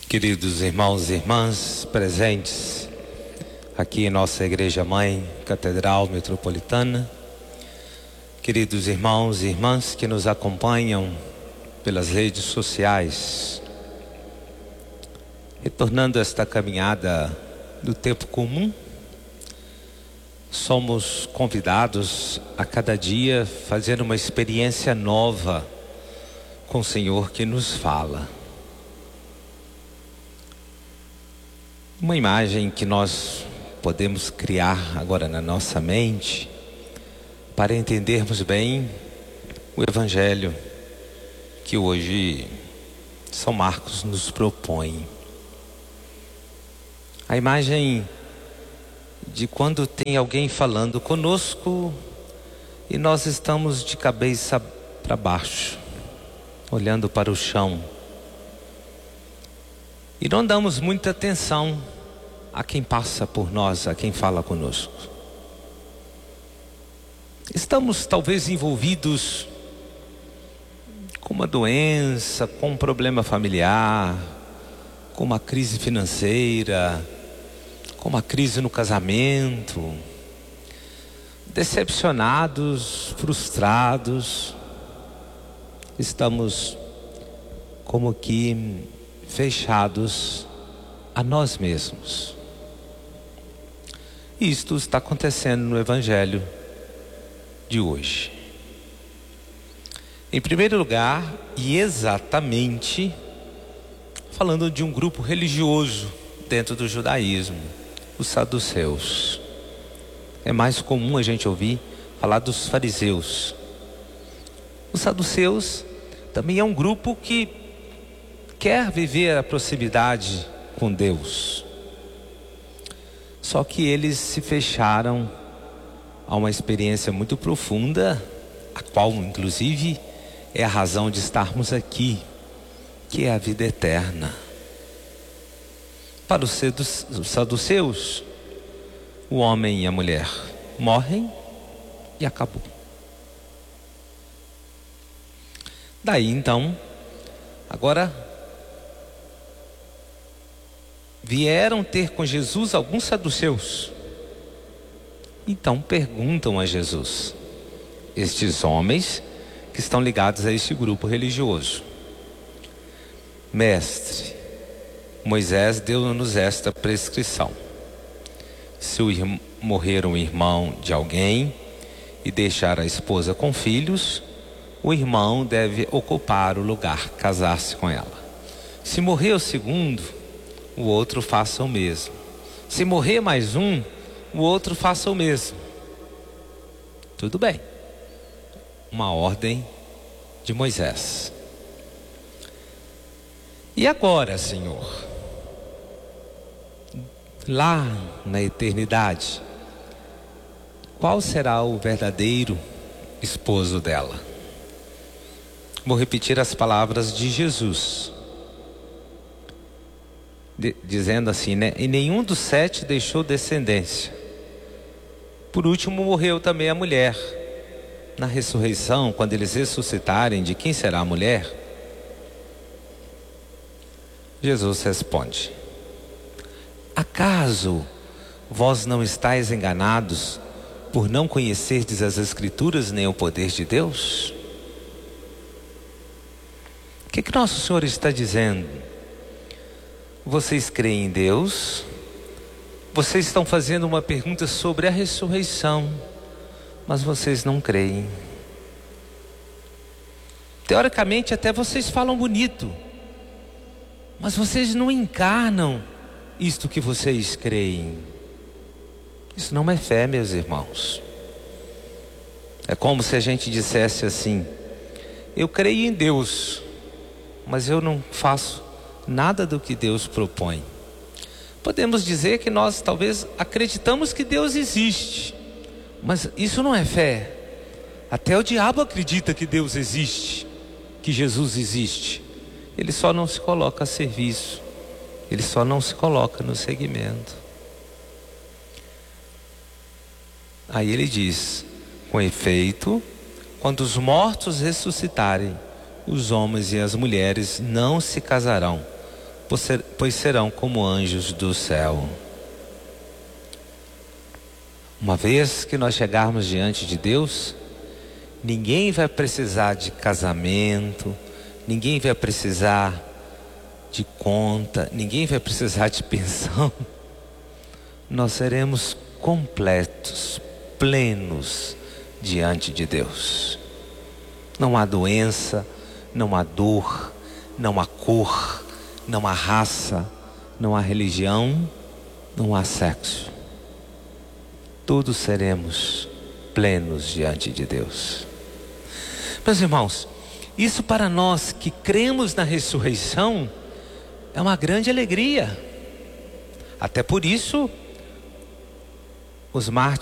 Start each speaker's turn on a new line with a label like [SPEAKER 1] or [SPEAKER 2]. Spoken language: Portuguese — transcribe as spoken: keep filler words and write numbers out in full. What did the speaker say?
[SPEAKER 1] Queridos irmãos e irmãs presentes aqui em nossa Igreja Mãe, Catedral Metropolitana, queridos irmãos e irmãs que nos acompanham pelas redes sociais, retornando esta caminhada do tempo comum, somos convidados a cada dia fazer uma experiência nova com o Senhor que nos fala. Uma imagem que nós podemos criar agora na nossa mente para entendermos bem o Evangelho que hoje São Marcos nos propõe. A imagem de quando tem alguém falando conosco e nós estamos de cabeça para baixo, olhando para o chão, e não damos muita atenção a quem passa por nós, a quem fala conosco. Estamos talvez envolvidos com uma doença, com um problema familiar, com uma crise financeira, com uma crise no casamento, decepcionados, frustrados, estamos como que fechados a nós mesmos. Isto está acontecendo no Evangelho de hoje. Em primeiro lugar, e exatamente falando de um grupo religioso dentro do judaísmo, os saduceus. É mais comum a gente ouvir falar dos fariseus. Os saduceus também é um grupo que quer viver a proximidade com Deus. Só que eles se fecharam a uma experiência muito profunda, a qual inclusive é a razão de estarmos aqui, que é a vida eterna. Para os saduceus, o homem e a mulher morrem e acabou. Daí então, agora vieram ter com Jesus alguns saduceus. Então perguntam a Jesus, estes homens que estão ligados a este grupo religioso: Mestre, Moisés deu-nos esta prescrição: se o irmão, morrer um irmão de alguém e deixar a esposa com filhos, o irmão deve ocupar o lugar, casar-se com ela. Se morrer o segundo, o outro faça o mesmo. Se morrer mais um, o outro faça o mesmo. Tudo bem. Uma ordem de Moisés. E agora, Senhor, lá na eternidade, qual será o verdadeiro esposo dela? Vou repetir as palavras de Jesus, de, dizendo assim, né? E nenhum dos sete deixou descendência. Por último morreu também a mulher. Na ressurreição, quando eles ressuscitarem, de quem será a mulher? Jesus responde: acaso vós não estáis enganados por não conhecerdes as Escrituras nem o poder de Deus? O que que nosso Senhor está dizendo? Vocês creem em Deus? Vocês estão fazendo uma pergunta sobre a ressurreição, mas vocês não creem. Teoricamente até vocês falam bonito, mas vocês não encarnam isto que vocês creem. Isso não é fé, meus irmãos. É como se a gente dissesse assim: eu creio em Deus, mas eu não faço nada do que Deus propõe. Podemos dizer que nós talvez acreditamos que Deus existe, mas isso não é fé. Até o diabo acredita que Deus existe, que Jesus existe. Ele só não se coloca a serviço, ele só não se coloca no seguimento. Aí ele diz: com efeito, quando os mortos ressuscitarem, os homens e as mulheres não se casarão, pois serão como anjos do céu. Uma vez que nós chegarmos diante de Deus, ninguém vai precisar de casamento, ninguém vai precisar de conta, ninguém vai precisar de pensão. Nós seremos completos, plenos diante de Deus. Não há doença, não há dor, não há cor, não há raça, não há religião, não há sexo. Todos seremos plenos diante de Deus. Meus irmãos, isso para nós que cremos na ressurreição é uma grande alegria. Até por isso, os mártires